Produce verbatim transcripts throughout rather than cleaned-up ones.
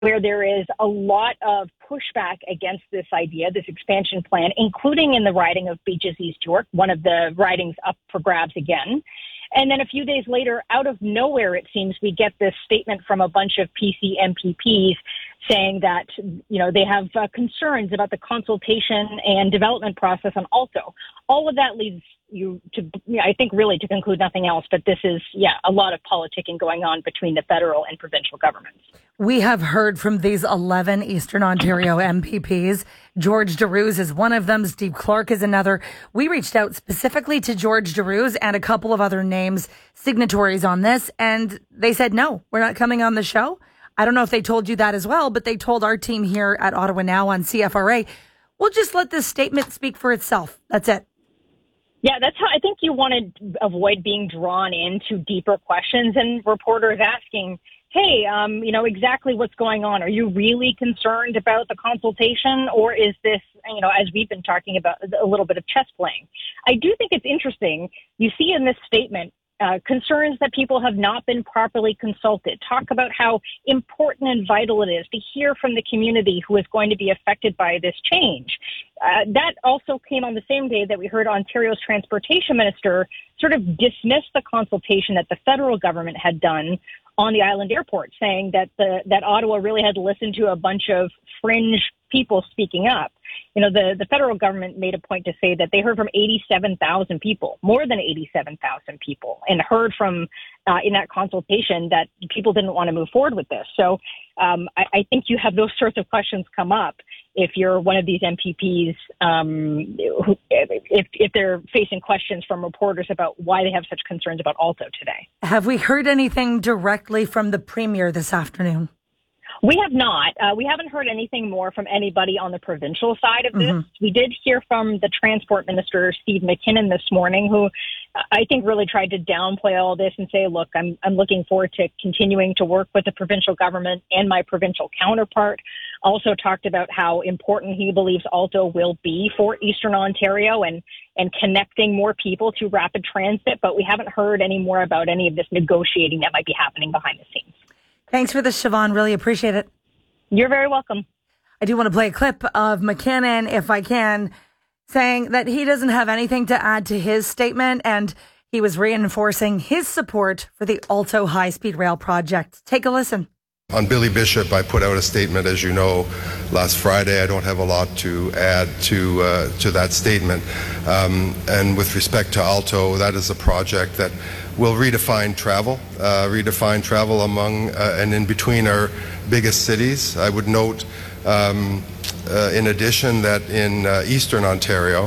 where there is a lot of pushback against this idea, this expansion plan, including in the riding of Beaches East York, one of the ridings up for grabs again. And then a few days later, out of nowhere, it seems, we get this statement from a bunch of P C M P Ps saying that, you know, they have uh, concerns about the consultation and development process on Alto. All of that leads you to, I think, really to conclude nothing else. But this is, yeah, a lot of politicking going on between the federal and provincial governments. We have heard from these eleven Eastern Ontario M P Ps. George Darouze is one of them. Steve Clark is another. We reached out specifically to George Darouze and a couple of other names, signatories on this, and they said, no, we're not coming on the show. I don't know if they told you that as well, but they told our team here at Ottawa Now on C F R A, we'll just let this statement speak for itself. That's it. Yeah, that's how I think you want to avoid being drawn into deeper questions and reporters asking, hey, um, you know, exactly what's going on. Are you really concerned about the consultation, or is this, you know, as we've been talking about, a little bit of chess playing? I do think it's interesting. You see in this statement uh, concerns that people have not been properly consulted. Talk about how important and vital it is to hear from the community who is going to be affected by this change. Uh, that also came on the same day that we heard Ontario's transportation minister sort of dismiss the consultation that the federal government had done on the island airport, saying that the that Ottawa really had to listen to a bunch of fringe people speaking up. You know, the, the federal government made a point to say that they heard from eighty-seven thousand people, more than eighty-seven thousand people, and heard from uh, in that consultation that people didn't want to move forward with this. So um, I, I think you have those sorts of questions come up if you're one of these M P Ps, um, who, if, if they're facing questions from reporters about why they have such concerns about Alto today. Have we heard anything directly from the Premier this afternoon? We have not. Uh, we haven't heard anything more from anybody on the provincial side of this. Mm-hmm. We did hear from the Transport Minister, Steve McKinnon, this morning, who I think really tried to downplay all this and say, look, I'm, I'm looking forward to continuing to work with the provincial government and my provincial counterpart. Also talked about how important he believes Alto will be for Eastern Ontario and, and connecting more people to rapid transit. But we haven't heard any more about any of this negotiating that might be happening behind the scenes. Thanks for this, Siobhan. Really appreciate it. You're very welcome. I do want to play a clip of McKinnon, if I can, saying that he doesn't have anything to add to his statement, and he was reinforcing his support for the Alto high-speed rail project. Take a listen. On Billy Bishop, I put out a statement, as you know, last Friday. I don't have a lot to add to uh, to that statement. Um, and with respect to Alto, that is a project that will redefine travel, uh, redefine travel among uh, and in between our biggest cities. I would note, um, uh, in addition, that in uh, Eastern Ontario,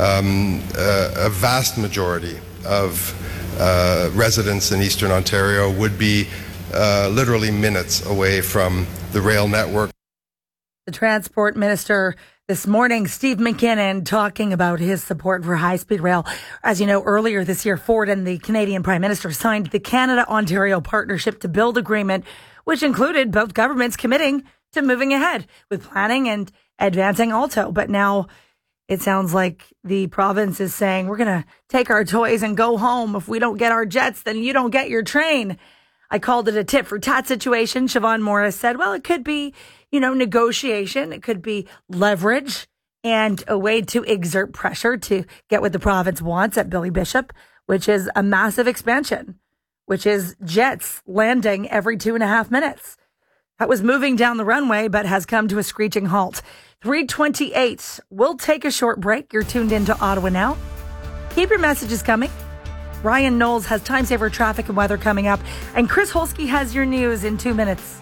um, uh, a vast majority of uh, residents in Eastern Ontario would be Uh, literally minutes away from the rail network. The Transport Minister this morning, Steve McKinnon, talking about his support for high-speed rail. As you know, earlier this year, Ford and the Canadian Prime Minister signed the Canada-Ontario Partnership to Build agreement, which included both governments committing to moving ahead with planning and advancing Alto. But now it sounds like the province is saying, we're going to take our toys and go home. If we don't get our jets, then you don't get your train. I called it a tit for tat situation. Siobhan Morris said, well, it could be, you know, negotiation. It could be leverage and a way to exert pressure to get what the province wants at Billy Bishop, which is a massive expansion, which is jets landing every two and a half minutes. That was moving down the runway, but has come to a screeching halt. three twenty-eight. We'll take a short break. You're tuned into Ottawa Now. Keep your messages coming. Ryan Knowles has time saver traffic and weather coming up. And Chris Holsky has your news in two minutes.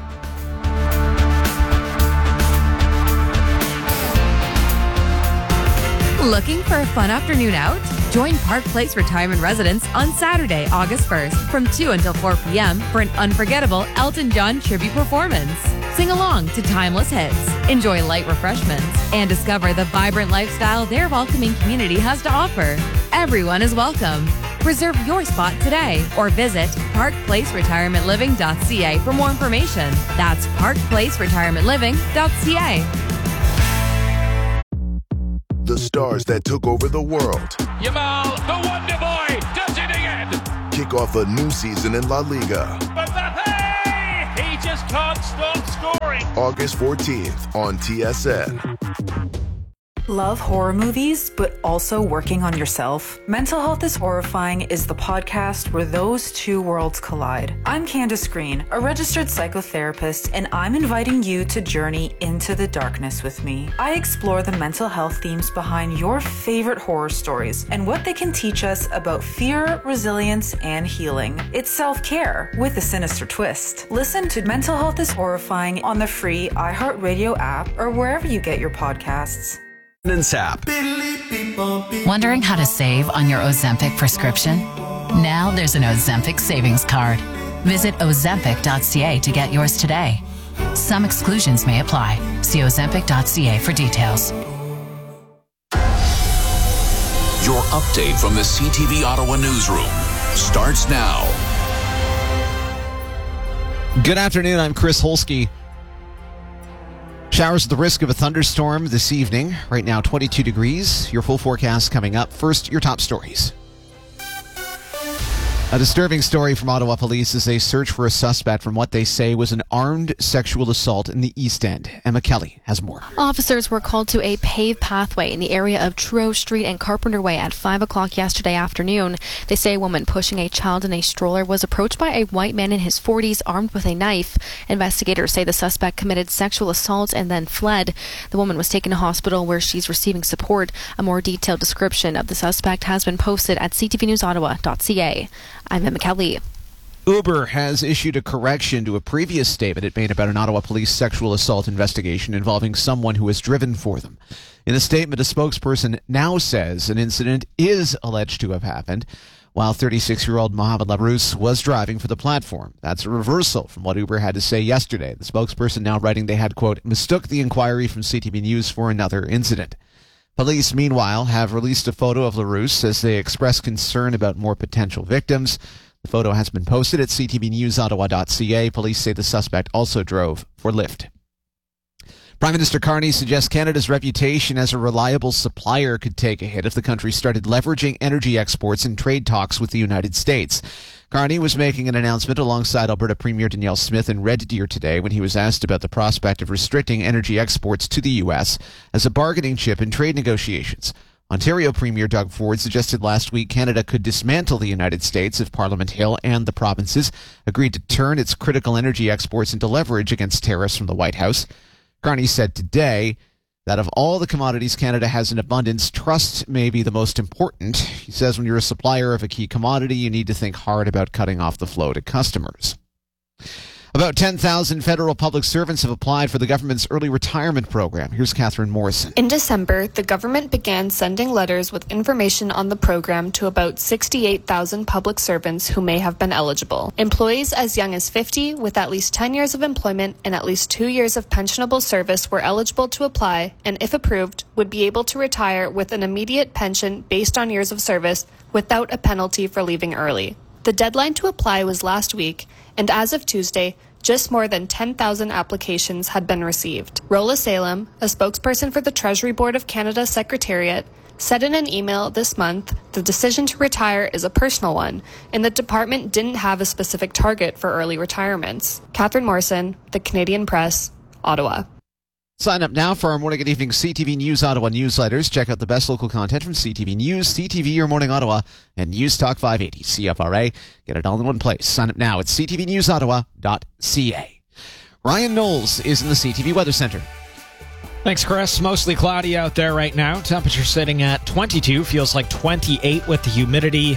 Looking for a fun afternoon out? Join Park Place Retirement Residents on Saturday, August first from two until four p.m. for an unforgettable Elton John tribute performance. Sing along to timeless hits, enjoy light refreshments, and discover the vibrant lifestyle their welcoming community has to offer. Everyone is welcome. Reserve your spot today or visit park place retirement living dot c a for more information. That's park place retirement living dot c a. The stars that took over the world. Yamal, the Wonder Boy, does it again. Kick off a new season in La Liga. Mbappe, he just just can't stop scoring. August fourteenth on T S N. Love horror movies, but also working on yourself? Mental Health is Horrifying is the podcast where those two worlds collide. I'm Candace Green, a registered psychotherapist, and I'm inviting you to journey into the darkness with me. I explore the mental health themes behind your favorite horror stories and what they can teach us about fear, resilience, and healing. It's self-care with a sinister twist. Listen to Mental Health is Horrifying on the free iHeartRadio app or wherever you get your podcasts. App. Wondering how to save on your Ozempic prescription? Now there's an Ozempic savings card. Visit ozempic dot c a to get yours today. Some exclusions may apply. See ozempic dot c a for details. Your update from the C T V Ottawa newsroom starts now. Good afternoon, I'm Chris Holsky. Showers at the risk of a thunderstorm this evening. Right now, twenty-two degrees. Your full forecast coming up. First, your top stories. A disturbing story from Ottawa police as they search for a suspect from what they say was an armed sexual assault in the East End. Emma Kelly has more. Officers were called to a paved pathway in the area of Truro Street and Carpenter Way at five o'clock yesterday afternoon. They say a woman pushing a child in a stroller was approached by a white man in his forties armed with a knife. Investigators say the suspect committed sexual assault and then fled. The woman was taken to hospital where she's receiving support. A more detailed description of the suspect has been posted at c t v news ottawa dot c a. I'm Emma Kelly. Uber has issued a correction to a previous statement it made about an Ottawa police sexual assault investigation involving someone who has driven for them. In a statement, a spokesperson now says an incident is alleged to have happened while thirty-six-year-old Mohamed Labrousse was driving for the platform. That's a reversal from what Uber had to say yesterday. The spokesperson now writing they had, quote, mistook the inquiry from C T V News for another incident. Police, meanwhile, have released a photo of LaRousse as they express concern about more potential victims. The photo has been posted at c t v news ottawa dot c a. Police say the suspect also drove for Lyft. Prime Minister Carney suggests Canada's reputation as a reliable supplier could take a hit if the country started leveraging energy exports in trade talks with the United States. Carney was making an announcement alongside Alberta Premier Danielle Smith in Red Deer today when he was asked about the prospect of restricting energy exports to the U S as a bargaining chip in trade negotiations. Ontario Premier Doug Ford suggested last week Canada could dismantle the United States if Parliament Hill and the provinces agreed to turn its critical energy exports into leverage against tariffs from the White House. Carney said today that of all the commodities Canada has in abundance, trust may be the most important. He says when you're a supplier of a key commodity, you need to think hard about cutting off the flow to customers. About ten thousand federal public servants have applied for the government's early retirement program. Here's Catherine Morrison. In December, the government began sending letters with information on the program to about sixty-eight thousand public servants who may have been eligible. Employees as young as fifty with at least ten years of employment and at least two years of pensionable service were eligible to apply and, if approved, would be able to retire with an immediate pension based on years of service without a penalty for leaving early. The deadline to apply was last week, and as of Tuesday, just more than ten thousand applications had been received. Rola Salem, a spokesperson for the Treasury Board of Canada Secretariat, said in an email this month the decision to retire is a personal one, and the department didn't have a specific target for early retirements. Catherine Morrison, The Canadian Press, Ottawa. Sign up now for our morning and evening C T V News Ottawa newsletters. Check out the best local content from C T V News, C T V Your Morning Ottawa, and News Talk five eighty, C F R A. Get it all in one place. Sign up now at c t v news ottawa dot c a. Ryan Knowles is in the C T V Weather Center. Thanks, Chris. Mostly cloudy out there right now. Temperature sitting at twenty-two. Feels like twenty-eight with the humidity.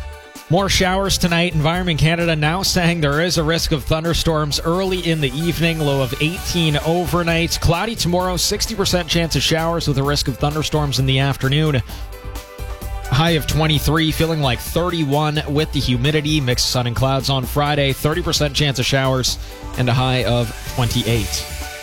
More showers tonight. Environment Canada now saying there is a risk of thunderstorms early in the evening. Low of eighteen overnight. Cloudy tomorrow. sixty percent chance of showers with a risk of thunderstorms in the afternoon. High of twenty-three. Feeling like thirty-one with the humidity. Mixed sun and clouds on Friday. thirty percent chance of showers and a high of twenty-eight.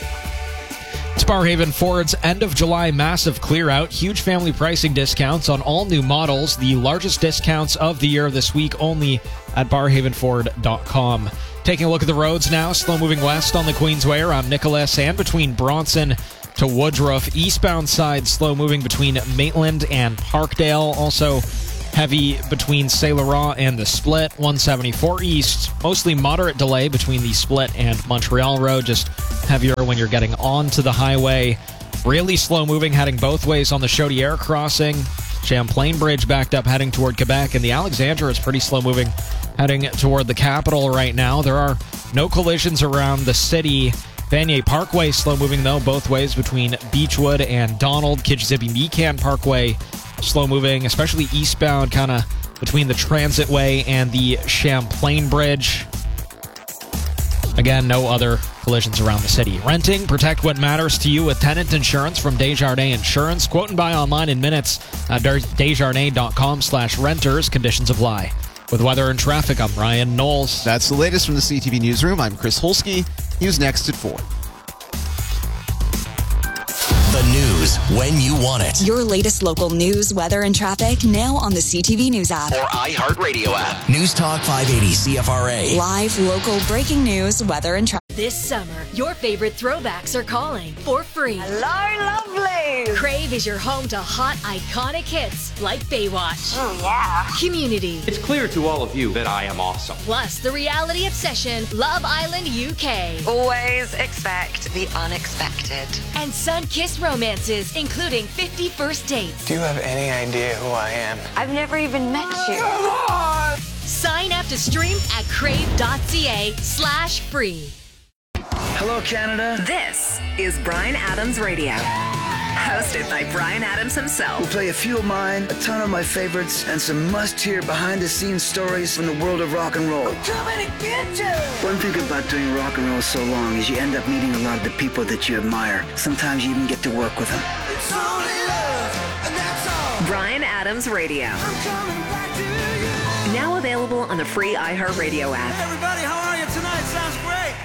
It's Barrhaven Ford's end of July massive clear out. Huge family pricing discounts on all new models. The largest discounts of the year this week only at barrhaven ford dot com. Taking a look at the roads now. Slow moving west on the Queensway around Nicholas and between Bronson to Woodruff. Eastbound side slow moving between Maitland and Parkdale. Also Heavy between Saint Laurent and the Split, one seventy-four east. Mostly moderate delay between the Split and Montreal Road. Just heavier when you're getting onto the highway. Really slow moving heading both ways on the Chaudière crossing. Champlain Bridge backed up heading toward Quebec. And the Alexandra is pretty slow moving heading toward the capital right now. There are no collisions around the city. Vanier Parkway slow moving though both ways between Beechwood and Donald. Kitchissippi-Mecan Parkway slow moving, especially eastbound, kind of between the Transitway and the Champlain Bridge. Again, no other collisions around the city. Renting, protect what matters to you with tenant insurance from Desjardins Insurance. Quote and buy online in minutes at desjardins.com slash renters. Conditions apply. With weather and traffic, I'm Ryan Knowles. That's the latest from the C T V Newsroom. I'm Chris Holsky. News next at four. The news when you want it. Your latest local news, weather, and traffic now on the C T V News app. Or iHeartRadio app. News Talk five eighty C F R A. Live, local, breaking news, weather, and traffic. This summer, your favorite throwbacks are calling for free. Hello, lovely. Crave is your home to hot, iconic hits like Baywatch. Oh, yeah. Community. It's clear to all of you that I am awesome. Plus, the reality obsession, Love Island U K. Always expect the unexpected. And sun-kissed romances, including fifty First Dates. Do you have any idea who I am? I've never even met you. Come on! Sign up to stream at crave.ca slash free. Hello, Canada. This is Bryan Adams Radio, hosted by Bryan Adams himself. We'll play a few of mine, a ton of my favorites, and some must-hear behind-the-scenes stories from the world of rock and roll. I'm coming to get you! One thing about doing rock and roll so long is you end up meeting a lot of the people that you admire. Sometimes you even get to work with them. It's only love, and that's all. Bryan Adams Radio. I'm coming back to you. Now available on the free iHeartRadio app. Hey, everybody, how are you tonight? Sounds great.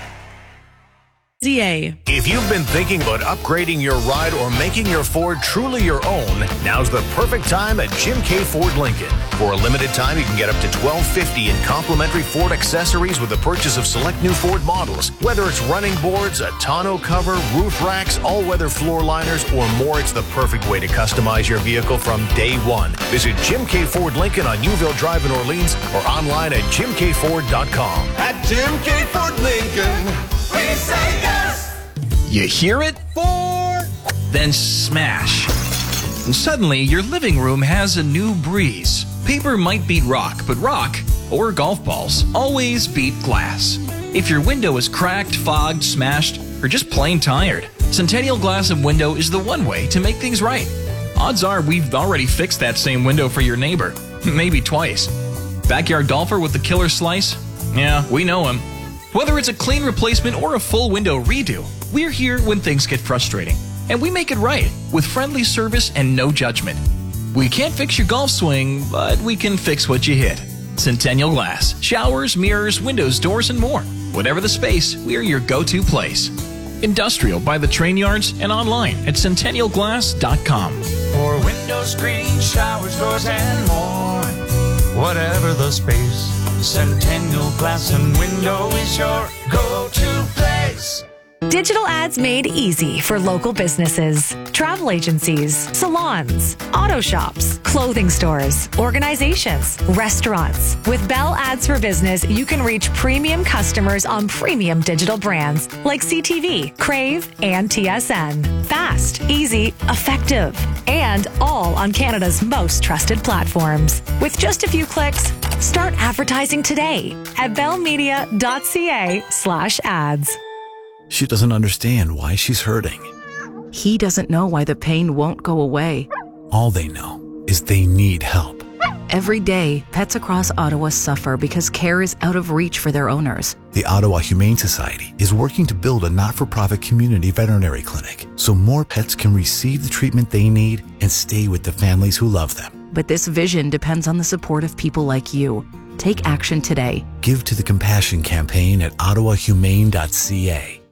Z A. If you've been thinking about upgrading your ride or making your Ford truly your own, now's the perfect time at Jim K. Ford Lincoln. For a limited time, you can get up to twelve fifty in complimentary Ford accessories with the purchase of select new Ford models. Whether it's running boards, a tonneau cover, roof racks, all-weather floor liners, or more, it's the perfect way to customize your vehicle from day one. Visit Jim K. Ford Lincoln on Newville Drive in Orleans or online at jim k ford dot com. At Jim K. Ford Lincoln, we say yes! You hear it? Ford! Then smash. And suddenly, your living room has a new breeze. Paper might beat rock, but rock, or golf balls, always beat glass. If your window is cracked, fogged, smashed, or just plain tired, Centennial Glass and Window is the one way to make things right. Odds are we've already fixed that same window for your neighbor. Maybe twice. Backyard golfer with the killer slice? Yeah, we know him. Whether it's a clean replacement or a full window redo, we're here when things get frustrating. And we make it right with friendly service and no judgment. We can't fix your golf swing, but we can fix what you hit. Centennial Glass. Showers, mirrors, windows, doors, and more. Whatever the space, we're your go-to place. Industrial by the train yards and online at centennial glass dot com. For window screens, showers, doors, and more. Whatever the space, Centennial Glass and Window is your go-to place. Digital ads made easy for local businesses, travel agencies, salons, auto shops, clothing stores, organizations, restaurants. With Bell Ads for Business, you can reach premium customers on premium digital brands like C T V, Crave, and T S N. Fast, easy, effective, and all on Canada's most trusted platforms. With just a few clicks, start advertising today at bellmedia.ca slash ads. She doesn't understand why she's hurting. He doesn't know why the pain won't go away. All they know is they need help. Every day, pets across Ottawa suffer because care is out of reach for their owners. The Ottawa Humane Society is working to build a not-for-profit community veterinary clinic so more pets can receive the treatment they need and stay with the families who love them. But this vision depends on the support of people like you. Take action today. Give to the Compassion Campaign at ottawa humane dot c a.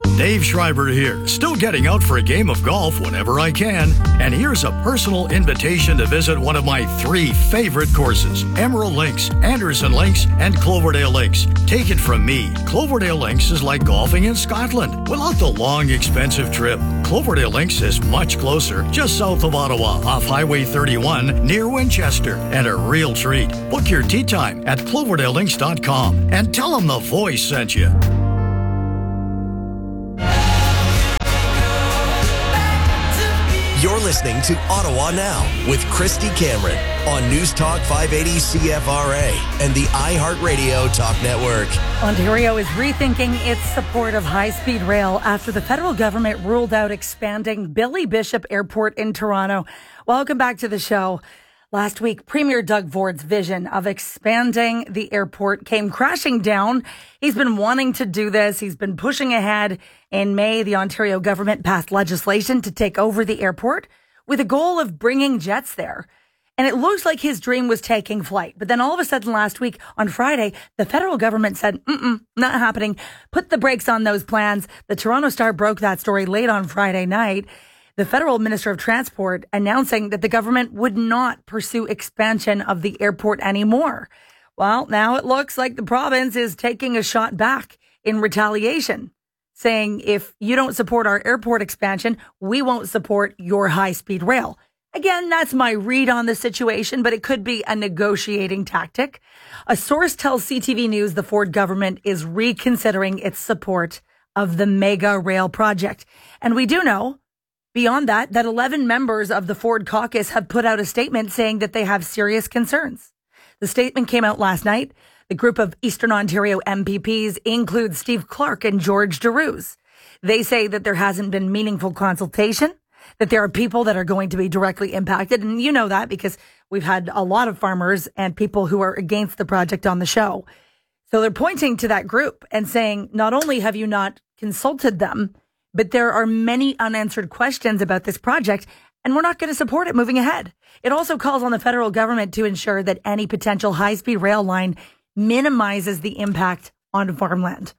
Dave Schreiber here, still getting out for a game of golf whenever I can. And here's a personal invitation to visit one of my three favorite courses, Emerald Links, Anderson Links, and Cloverdale Links. Take it from me, Cloverdale Links is like golfing in Scotland without the long, expensive trip. Cloverdale Links is much closer, just south of Ottawa, off Highway thirty-one, near Winchester, and a real treat. Book your tee time at cloverdale links dot com and tell them the voice sent you. You're listening to Ottawa Now with Christy Cameron on News Talk five eighty C F R A and the iHeartRadio Talk Network. Ontario is rethinking its support of high-speed rail after the federal government ruled out expanding Billy Bishop Airport in Toronto. Welcome back to the show. Last week, Premier Doug Ford's vision of expanding the airport came crashing down. He's been wanting to do this. He's been pushing ahead. In May, the Ontario government passed legislation to take over the airport with a goal of bringing jets there. And it looks like his dream was taking flight. But then all of a sudden last week on Friday, the federal government said, mm-mm, not happening. Put the brakes on those plans. The Toronto Star broke that story late on Friday night. The federal minister of transport announcing that the government would not pursue expansion of the airport anymore. Well, now it looks like the province is taking a shot back in retaliation, saying if you don't support our airport expansion, we won't support your high-speed rail. Again, that's my read on the situation, but it could be a negotiating tactic. A source tells C T V News the Ford government is reconsidering its support of the mega rail project. And we do know, beyond that, that eleven members of the Ford caucus have put out a statement saying that they have serious concerns. The statement came out last night. The group of Eastern Ontario M P Ps includes Steve Clark and George Deroux. They say that there hasn't been meaningful consultation, that there are people that are going to be directly impacted. And you know that because we've had a lot of farmers and people who are against the project on the show. So they're pointing to that group and saying, not only have you not consulted them, but there are many unanswered questions about this project, and we're not going to support it moving ahead. It also calls on the federal government to ensure that any potential high-speed rail line minimizes the impact on farmland.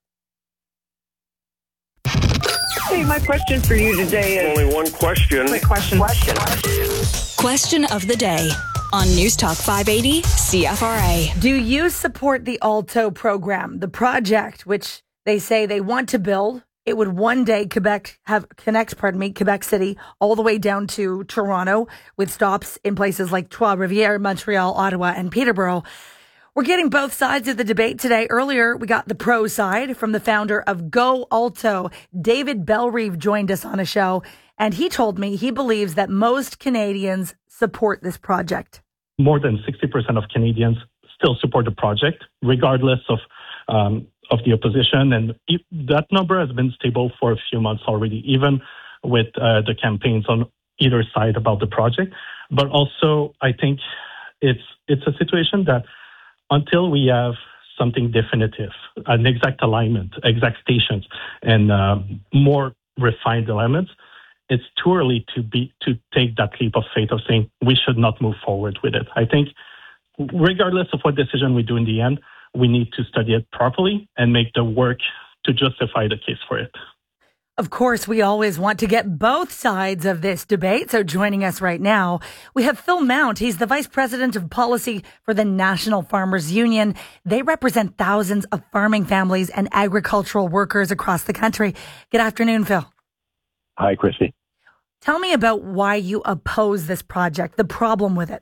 Hey, my question for you today is... Only one question. Quick question. Question. Question of the day on News Talk five eighty C F R A. Do you support the Alto program, the project which they say they want to build? It would one day Quebec have connect, pardon me, Quebec City all the way down to Toronto with stops in places like Trois-Rivières, Montreal, Ottawa, and Peterborough. We're getting both sides of the debate today. Earlier, we got the pro side from the founder of Go Alto. David Bellerive joined us on a show, and he told me he believes that most Canadians support this project. More than sixty percent of Canadians still support the project, regardless of um, of the opposition. And it, that number has been stable for a few months already, even with uh, the campaigns on either side about the project. But also, I think it's it's a situation that until we have something definitive, an exact alignment, exact stations, and uh, more refined elements, it's too early to be to take that leap of faith of saying we should not move forward with it. I think regardless of what decision we do in the end, we need to study it properly and make the work to justify the case for it. Of course, we always want to get both sides of this debate. So joining us right now, we have Phil Mount. He's the Vice President of Policy for the National Farmers Union. They represent thousands of farming families and agricultural workers across the country. Good afternoon, Phil. Hi, Christy. Tell me about why you oppose this project, the problem with it.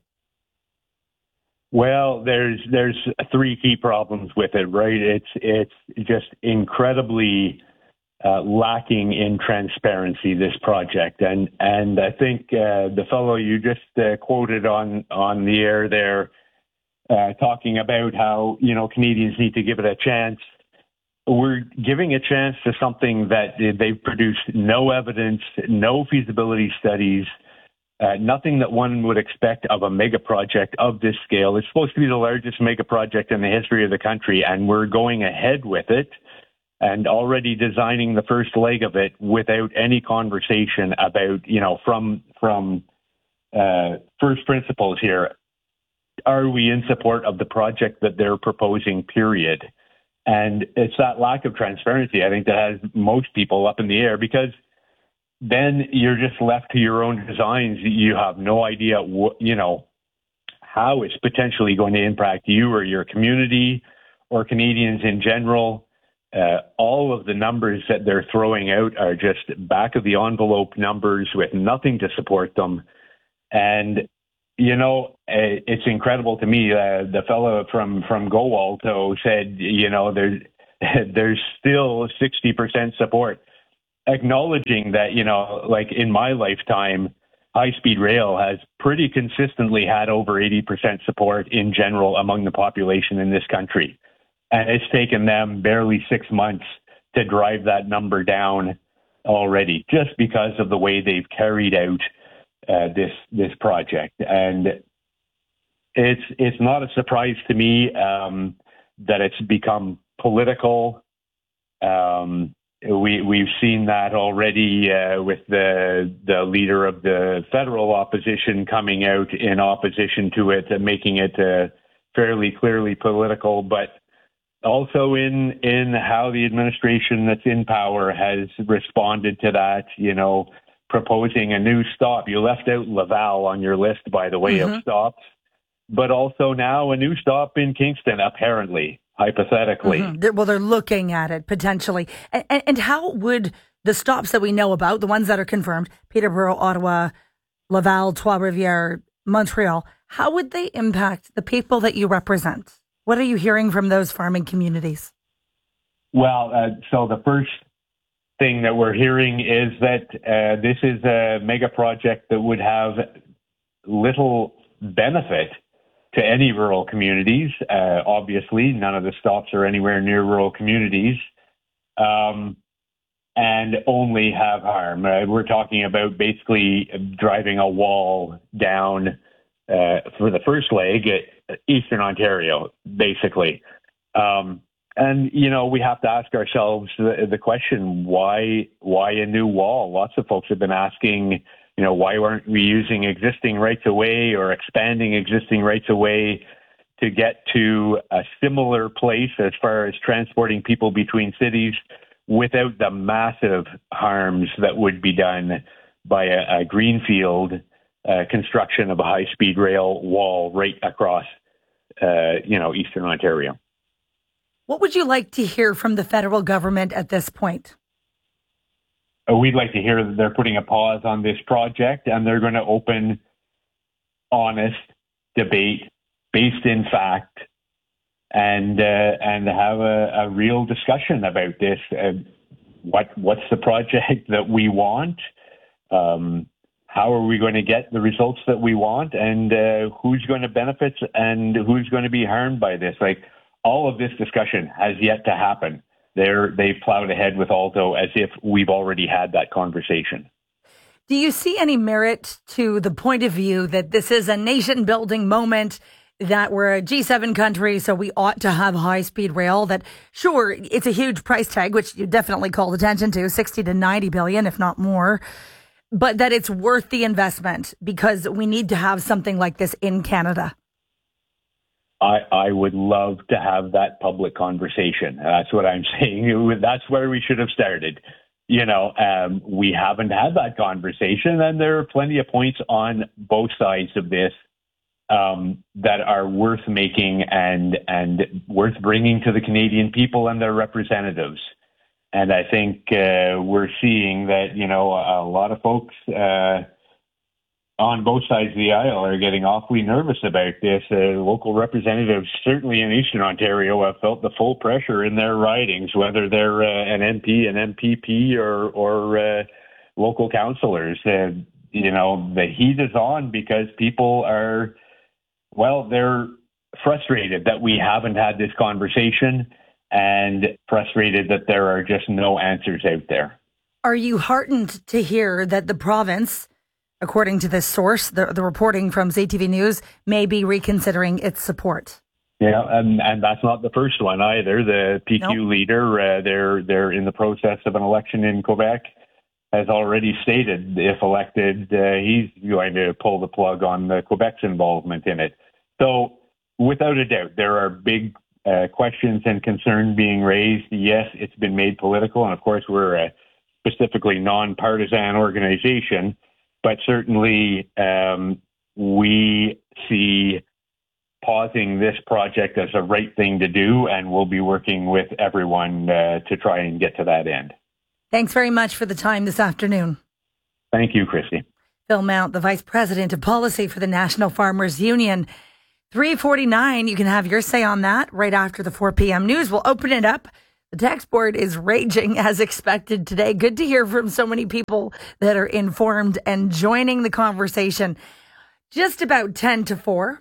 Well, there's there's three key problems with it, right? It's it's just incredibly uh, lacking in transparency, this project, and and I think uh, the fellow you just uh, quoted on on the air there, uh, talking about how you know Canadians need to give it a chance. We're giving a chance to something that they've produced no evidence, no feasibility studies. Uh, nothing that one would expect of a mega project of this scale. It's supposed to be the largest mega project in the history of the country, and we're going ahead with it and already designing the first leg of it without any conversation about, you know, from from uh, first principles here. Are we in support of the project that they're proposing, period? And it's that lack of transparency, I think, that has most people up in the air, because then you're just left to your own designs. You have no idea what, you know, how it's potentially going to impact you or your community or Canadians in general. Uh, all of the numbers that they're throwing out are just back of the envelope numbers with nothing to support them. And, you know, it's incredible to me. Uh, the fellow from, from Go Alto said, you know, there's, there's still sixty percent support, acknowledging that, you know, like in my lifetime, high-speed rail has pretty consistently had over eighty percent support in general among the population in this country. And it's taken them barely six months to drive that number down already, just because of the way they've carried out uh, this this project. And it's it's not a surprise to me um, that it's become political. Um, we we've seen that already uh, with the the leader of the federal opposition coming out in opposition to it and making it uh, fairly clearly political, but also in in how the administration that's in power has responded to that, you know, proposing a new stop. You left out Laval on your list, by the way, mm-hmm. of stops, but also now a new stop in Kingston, apparently, hypothetically. Mm-hmm. Well, they're looking at it potentially. And, and, and how would the stops that we know about, the ones that are confirmed, Peterborough, Ottawa, Laval, Trois-Rivières, Montreal, how would they impact the people that you represent? What are you hearing from those farming communities? Well, uh, so the first thing that we're hearing is that uh, this is a mega project that would have little benefit to any rural communities. Uh, obviously, none of the stops are anywhere near rural communities, um, and only have harm. Uh, we're talking about basically driving a wall down uh, for the first leg at Eastern Ontario, basically. Um, and, you know, we have to ask ourselves the, the question, why why a new wall? Lots of folks have been asking, you know, why weren't we using existing rights-of-way or expanding existing rights-of-way to get to a similar place as far as transporting people between cities without the massive harms that would be done by a, a greenfield uh, construction of a high-speed rail wall right across, uh, you know, Eastern Ontario. What would you like to hear from the federal government at this point? We'd like to hear that they're putting a pause on this project and they're going to open honest debate based in fact and uh, and have a, a real discussion about this. Uh, what what's the project that we want? Um, how are we going to get the results that we want? And uh, who's going to benefit and who's going to be harmed by this? Like, all of this discussion has yet to happen. They're, they've plowed ahead with Alto as if we've already had that conversation. Do you see any merit to the point of view that this is a nation-building moment, that we're a G seven country, so we ought to have high-speed rail, that, sure, it's a huge price tag, which you definitely called attention to, sixty to ninety billion, if not more, but that it's worth the investment because we need to have something like this in Canada? I, I would love to have that public conversation. That's what I'm saying. That's where we should have started. You know, um, we haven't had that conversation, and there are plenty of points on both sides of this um, that are worth making and and worth bringing to the Canadian people and their representatives. And I think uh, we're seeing that, you know, a lot of folks uh, on both sides of the aisle are getting awfully nervous about this. Uh, local representatives, certainly in Eastern Ontario, have felt the full pressure in their ridings, whether they're uh, an M P, an M P P, or, or uh, local councillors. Uh, you know, the heat is on because people are, well, they're frustrated that we haven't had this conversation and frustrated that there are just no answers out there. Are you heartened to hear that the province, according to this source, the, the reporting from Z T V News, may be reconsidering its support? Yeah, and, and that's not the first one either. The P Q nope. leader, uh, they're they're in the process of an election in Quebec, has already stated if elected, uh, he's going to pull the plug on the Quebec's involvement in it. So without a doubt, there are big uh, questions and concern being raised. Yes, it's been made political, and of course we're a specifically non-partisan organization, but certainly um, we see pausing this project as a right thing to do, and we'll be working with everyone uh, to try and get to that end. Thanks very much for the time this afternoon. Thank you, Christy. Phil Mount, the Vice President of Policy for the National Farmers Union. three forty-nine, you can have your say on that right after the four p.m. news. We'll open it up. The text board is raging as expected today. Good to hear from so many people that are informed and joining the conversation. Just about ten to four.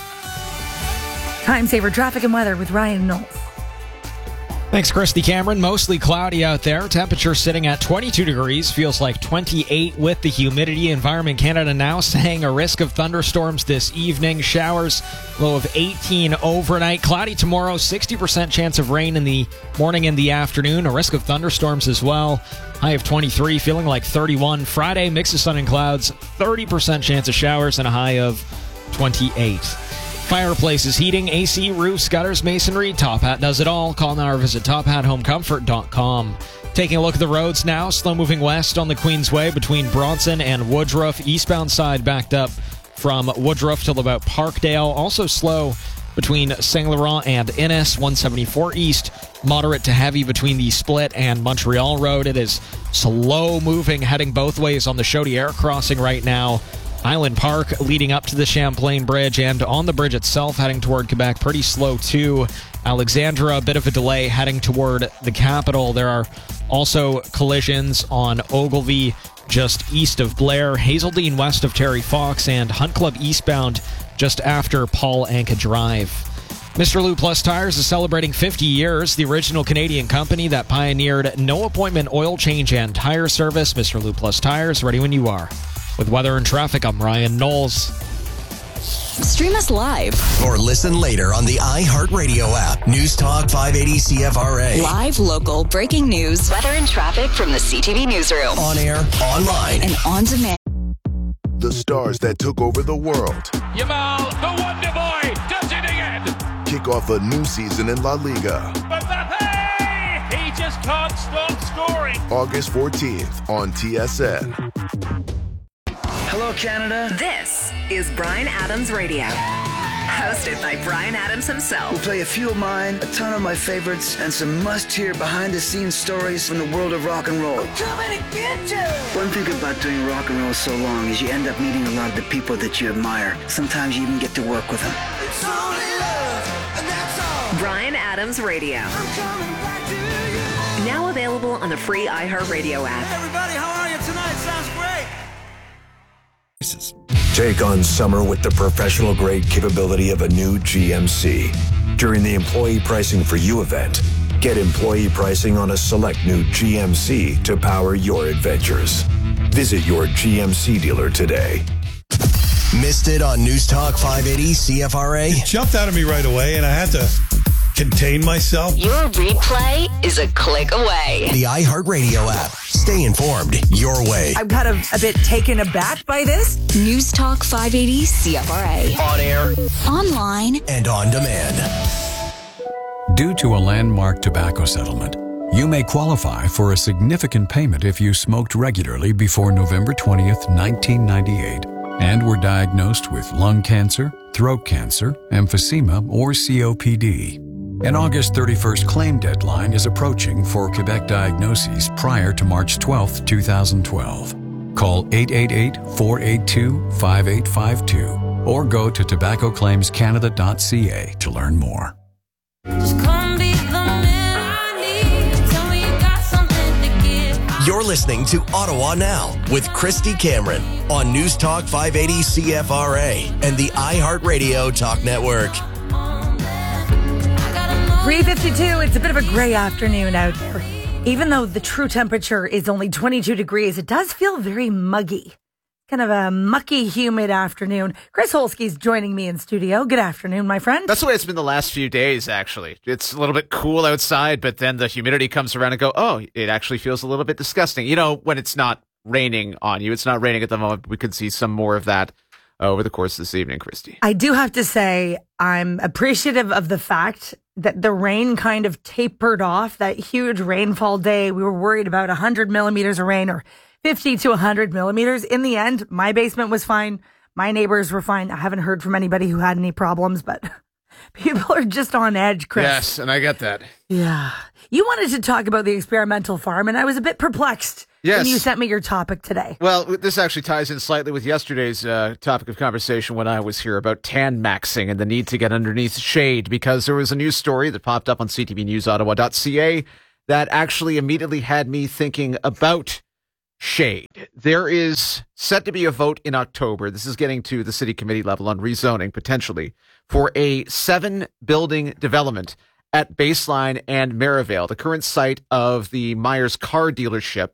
Time saver traffic and weather with Ryan Knowles. Thanks, Christy Cameron. Mostly cloudy out there. Temperature sitting at twenty-two degrees. Feels like twenty-eight with the humidity. Environment Canada now saying a risk of thunderstorms this evening. Showers, low of eighteen overnight. Cloudy tomorrow. sixty percent chance of rain in the morning and the afternoon. A risk of thunderstorms as well. High of twenty-three. Feeling like thirty-one. Friday, mix of sun and clouds. thirty percent chance of showers and a high of twenty-eight. Fireplaces, heating, A C, roofs, gutters, masonry. Top Hat does it all. Call now or visit top hat home comfort dot com. Taking a look at the roads now. Slow moving west on the Queensway between Bronson and Woodruff. Eastbound side backed up from Woodruff till about Parkdale. Also slow between Saint Laurent and Innis. one seventy-four east. Moderate to heavy between the Split and Montreal Road. It is slow moving heading both ways on the Chaudière crossing right now. Island Park leading up to the Champlain Bridge, and on the bridge itself heading toward Quebec, pretty slow too. Alexandra, a bit of a delay heading toward the capital. There are also collisions on Ogilvie just east of Blair, Hazeldean west of Terry Fox, and Hunt Club eastbound just after Paul Anka Drive. Mister Lou Plus Tires is celebrating fifty years. The original Canadian company that pioneered no-appointment oil change and tire service. Mister Lou Plus Tires, ready when you are. With weather and traffic, I'm Ryan Knowles. Stream us live. Or listen later on the iHeartRadio app. News Talk five eighty C F R A. Live, local, breaking news, weather and traffic from the C T V newsroom. On air, online, and on demand. The stars that took over the world. Yamal, the Wonder Boy, does it again. Kick off a new season in La Liga. Mbappe! He just can't stop scoring. August fourteenth on T S N. Hello, Canada. This is Bryan Adams Radio. Hosted by Bryan Adams himself. We'll play a few of mine, a ton of my favorites, and some must-hear behind-the-scenes stories from the world of rock and roll. I'm coming to get you. One thing about doing rock and roll so long is you end up meeting a lot of the people that you admire. Sometimes you even get to work with them. It's only love, and that's all. Bryan Adams Radio. I'm coming back to you. Now available on the free iHeartRadio app. Hey, everybody, how are you tonight? Sounds great. Take on summer with the professional-grade capability of a new G M C. During the Employee Pricing for You event, get employee pricing on a select new G M C to power your adventures. Visit your G M C dealer today. Missed it on News Talk five eighty C F R A? It jumped out of me right away, and I had to contain myself. Your replay is a click away. The iHeartRadio app. Stay informed your way. I'm kind of a bit taken aback by this. News Talk five eighty C F R A. On air, online, and on demand. Due to a landmark tobacco settlement, you may qualify for a significant payment if you smoked regularly before November twentieth, nineteen ninety-eight, and were diagnosed with lung cancer, throat cancer, emphysema, or C O P D. An August thirty-first claim deadline is approaching for Quebec diagnoses prior to March twelfth, twenty twelve. Call eight eight eight, four eight two, five eight five two or go to tobacco claims canada dot c a to learn more. Just come be the man I need. Tell me you got something to give. You're listening to Ottawa Now with Christy Cameron on News Talk five eighty C F R A and the iHeartRadio Talk Network. three fifty-two, it's a bit of a gray afternoon out there. Even though the true temperature is only twenty-two degrees, it does feel very muggy. Kind of a mucky, humid afternoon. Chris Holsky's joining me in studio. Good afternoon, my friend. That's the way it's been the last few days, actually. It's a little bit cool outside, but then the humidity comes around and go, oh, it actually feels a little bit disgusting. You know, when it's not raining on you. It's not raining at the moment. We could see some more of that uh, over the course of this evening, Christy. I do have to say I'm appreciative of the fact that the rain kind of tapered off. That huge rainfall day, we were worried about one hundred millimeters of rain or fifty to one hundred millimeters. In the end, my basement was fine. My neighbors were fine. I haven't heard from anybody who had any problems, but people are just on edge, Chris. Yes, and I get that. Yeah. You wanted to talk about the experimental farm, and I was a bit perplexed Yes. when you sent me your topic today. Well, this actually ties in slightly with yesterday's uh, topic of conversation when I was here about tan maxing and the need to get underneath shade, because there was a news story that popped up on c t v news ottawa dot c a that actually immediately had me thinking about shade. There is set to be a vote in October. This is getting to the city committee level on rezoning potentially for a seven building development at Baseline and Maryvale, the current site of the Myers car dealership.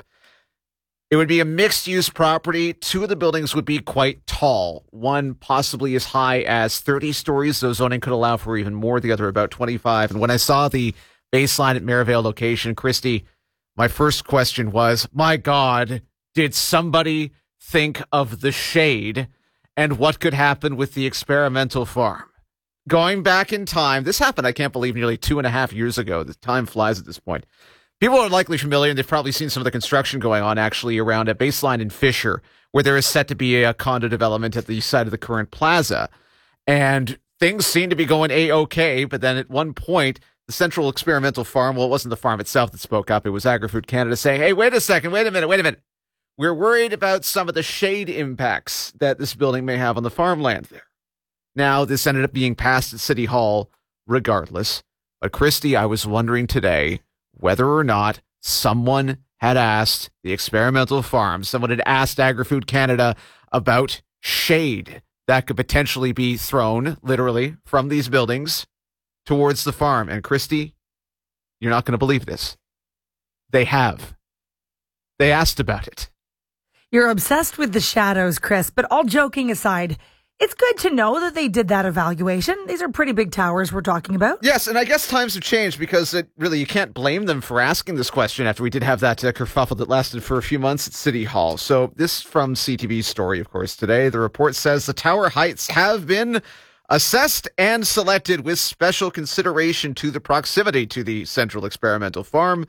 It would be a mixed-use property. Two of the buildings would be quite tall. One possibly as high as thirty stories, though zoning could allow for even more. The other about twenty-five. And when I saw the Baseline at Maryvale location, Christy, my first question was, my God, did somebody think of the shade and what could happen with the experimental farm? Going back in time, this happened, I can't believe, nearly two and a half years ago. The time flies at this point. People are likely familiar, and they've probably seen some of the construction going on actually around a Baseline in Fisher, where there is set to be a condo development at the site of the current plaza. And things seem to be going A-OK, but then at one point, the Central Experimental Farm, well, it wasn't the farm itself that spoke up. It was Agri-Food Canada saying, hey, wait a second, wait a minute, wait a minute. We're worried about some of the shade impacts that this building may have on the farmland there. Now, this ended up being passed at City Hall regardless. But, Christy, I was wondering today whether or not someone had asked the experimental farm, someone had asked Agri-Food Canada about shade that could potentially be thrown, literally, from these buildings towards the farm. And, Christy, you're not going to believe this. They have. They asked about it. You're obsessed with the shadows, Chris, but all joking aside, it's good to know that they did that evaluation. These are pretty big towers we're talking about. Yes, and I guess times have changed because it really you can't blame them for asking this question after we did have that uh, kerfuffle that lasted for a few months at City Hall. So this from C T V's story, of course, today. The report says the tower heights have been assessed and selected with special consideration to the proximity to the Central Experimental Farm.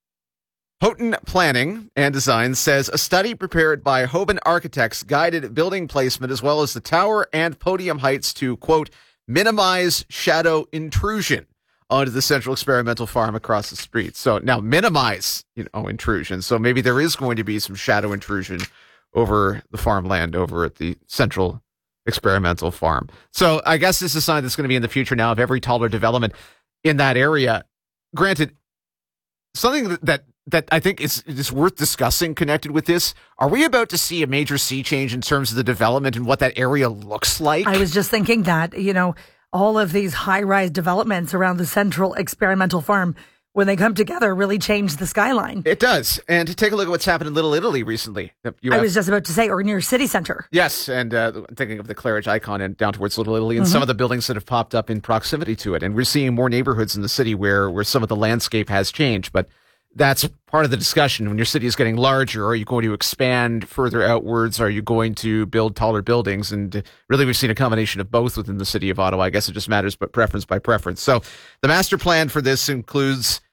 Houghton Planning and Design says a study prepared by Hoban Architects guided building placement as well as the tower and podium heights to, quote, minimize shadow intrusion onto the Central Experimental Farm across the street. So now minimize, you know, intrusion. So maybe there is going to be some shadow intrusion over the farmland over at the Central Experimental Farm. So I guess this is a sign that's going to be in the future now of every taller development in that area. Granted, something that, that that I think is, is worth discussing connected with this. Are we about to see a major sea change in terms of the development and what that area looks like? I was just thinking that, you know, all of these high-rise developments around the Central Experimental Farm, when they come together, really change the skyline. It does. And to take a look at what's happened in Little Italy recently. You I have, was just about to say, or near City Centre. Yes, and uh, thinking of the Claridge icon and down towards Little Italy and Mm-hmm. some of the buildings that have popped up in proximity to it. And we're seeing more neighborhoods in the city where, where some of the landscape has changed. But that's part of the discussion. When your city is getting larger, are you going to expand further outwards? Are you going to build taller buildings? And really, we've seen a combination of both within the city of Ottawa. I guess it just matters, but preference by preference. So the master plan for this includes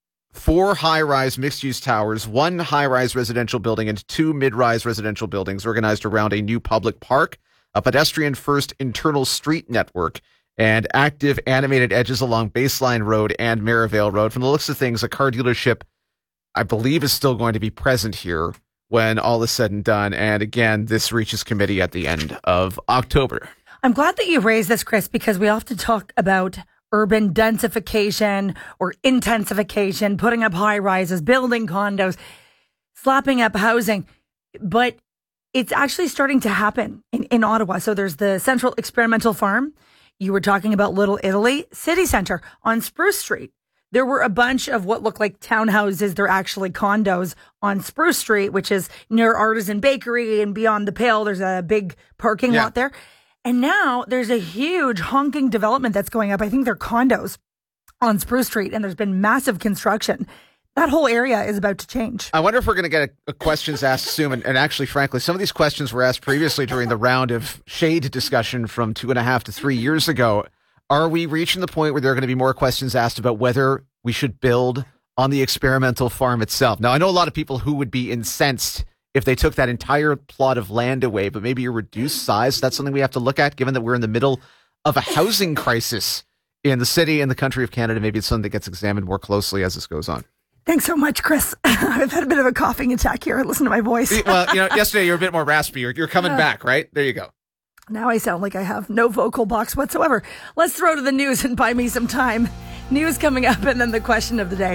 four high-rise mixed-use towers, one high-rise residential building, and two mid-rise residential buildings organized around a new public park, a pedestrian-first internal street network, and active animated edges along Baseline Road and Maryvale Road. From the looks of things, a car dealership, I believe, is still going to be present here when all is said and done. And again, this reaches committee at the end of October. I'm glad that you raised this, Chris, because we often talk about urban densification or intensification, putting up high rises, building condos, slapping up housing. But it's actually starting to happen in, in Ottawa. So there's the Central Experimental Farm. You were talking about Little Italy, City Centre on Spruce Street. There were a bunch of what look like townhouses. They're actually condos on Spruce Street, which is near Artisan Bakery, and beyond the Pale, there's a big parking Yeah. lot there. And now there's a huge honking development that's going up. I think they're condos on Spruce Street, and there's been massive construction. That whole area is about to change. I wonder if we're going to get a, a questions asked soon. And, and actually, frankly, some of these questions were asked previously during the round of shade discussion from two and a half to three years ago Are we reaching the point where there are going to be more questions asked about whether we should build on the experimental farm itself? Now, I know a lot of people who would be incensed if they took that entire plot of land away, but maybe a reduced size. That's something we have to look at, given that we're in the middle of a housing crisis in the city and the country of Canada. Maybe it's something that gets examined more closely as this goes on. Thanks so much, Chris. I've had a bit of a coughing attack here. Listen to my voice. Well, you know, yesterday you were a bit more raspy. You're, you're coming Uh, back, right? There you go. Now I sound like I have no vocal box whatsoever. Let's throw to the news and buy me some time. News coming up, and then the question of the day.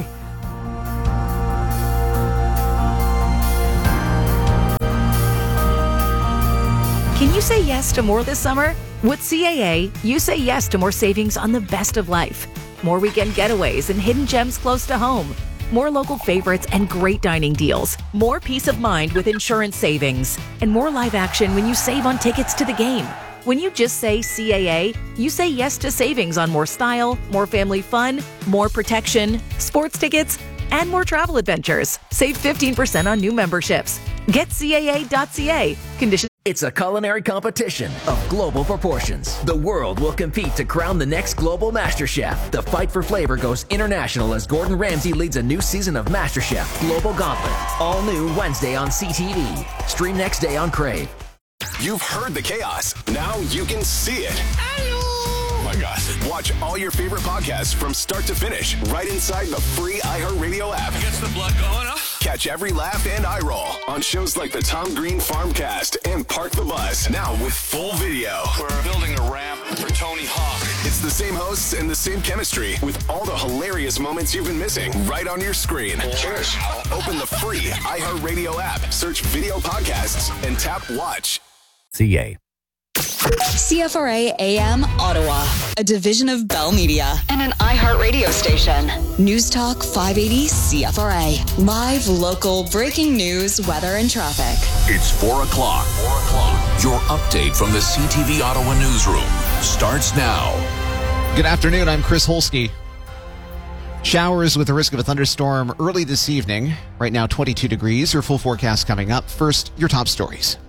Can you say yes to more this summer? With C A A, you say yes to more savings on the best of life. More weekend getaways and hidden gems close to home. More local favorites and great dining deals. More peace of mind with insurance savings. And more live action when you save on tickets to the game. When you just say C A A, you say yes to savings on more style, more family fun, more protection, sports tickets, and more travel adventures. Save fifteen percent on new memberships. Get C A A dot C A. Conditions. It's a culinary competition of global proportions. The world will compete to crown the next global MasterChef. The fight for flavor goes international as Gordon Ramsay leads a new season of MasterChef Global Gauntlet. All new Wednesday on C T V. Stream next day on Crave. You've heard the chaos. Now you can see it. Oh my gosh. Watch all your favorite podcasts from start to finish right inside the free iHeartRadio app. Gets the blood going, huh? Catch every laugh and eye roll on shows like the Tom Green Farmcast and Park the Bus. Now with full video. We're building a ramp for Tony Hawk. It's the same hosts and the same chemistry with all the hilarious moments you've been missing right on your screen. Cheers. Open the free iHeartRadio app, search video podcasts, and tap watch. C A. C F R A A M Ottawa, a division of Bell Media and an iHeartRadio station. News Talk five eighty C F R A. Live, local, breaking news, weather, and traffic. It's four o'clock. Four o'clock. Your update from the C T V Ottawa newsroom starts now. Good afternoon. I'm Chris Holsky. Showers with the risk of a thunderstorm early this evening. Right now, twenty-two degrees. Your full forecast coming up. First, your top stories.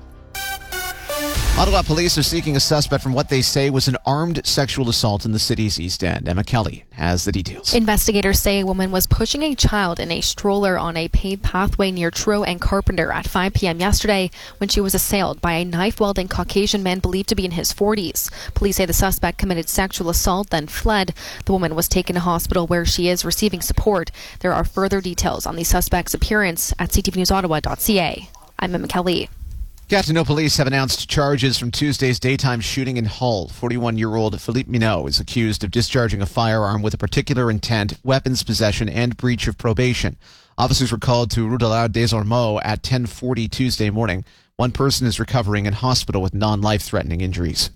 Ottawa police are seeking a suspect from what they say was an armed sexual assault in the city's East End. Emma Kelly has the details. Investigators say a woman was pushing a child in a stroller on a paved pathway near Truro and Carpenter at five p.m. yesterday when she was assailed by a knife-wielding Caucasian man believed to be in his forties. Police say the suspect committed sexual assault, then fled. The woman was taken to hospital where she is receiving support. There are further details on the suspect's appearance at c t v news ottawa dot c a. I'm Emma Kelly. Gatineau police have announced charges from Tuesday's daytime shooting in Hull. forty-one-year-old Philippe Minot is accused of discharging a firearm with a particular intent, weapons possession, and breach of probation. Officers were called to Rue de la des Ormeaux at ten forty Tuesday morning. One person is recovering in hospital with non-life-threatening injuries.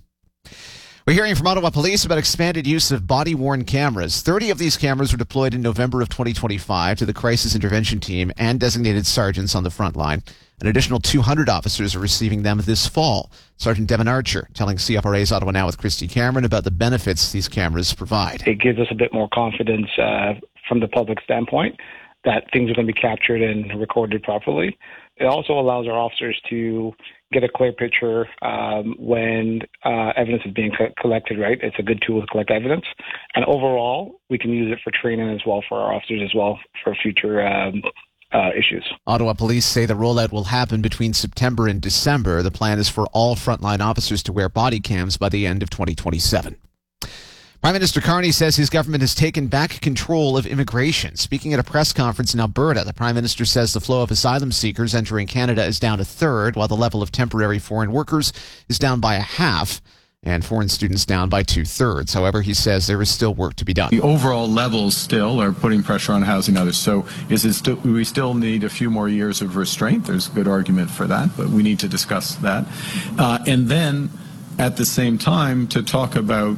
We're hearing from Ottawa police about expanded use of body-worn cameras. thirty of these cameras were deployed in November of twenty twenty-five to the crisis intervention team and designated sergeants on the front line. An additional two hundred officers are receiving them this fall. Sergeant Devin Archer telling C F R A's Ottawa Now with Christy Cameron about the benefits these cameras provide. It gives us a bit more confidence uh, from the public standpoint that things are going to be captured and recorded properly. It also allows our officers to get a clear picture um, when uh, evidence is being co- collected, right? It's a good tool to collect evidence. And overall, we can use it for training as well for our officers as well for future um, uh, issues. Ottawa police say the rollout will happen between September and December. The plan is for all frontline officers to wear body cams by the end of twenty twenty-seven. Prime Minister Carney says his government has taken back control of immigration. Speaking at a press conference in Alberta, the Prime Minister says the flow of asylum seekers entering Canada is down a third, while the level of temporary foreign workers is down by a half, and foreign students down by two-thirds. However, he says there is still work to be done. The overall levels still are putting pressure on housing others. So is it still, we still need a few more years of restraint. There's a good argument for that, but we need to discuss that. Uh, and then at the same time to talk about